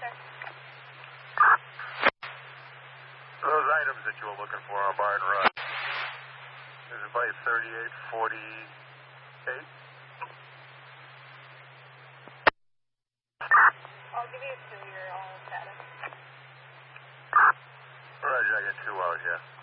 Those items that you were looking for on Barton Road. Is it by 3848? I'll give you 2 year all status. Roger, I get 2 out, yeah.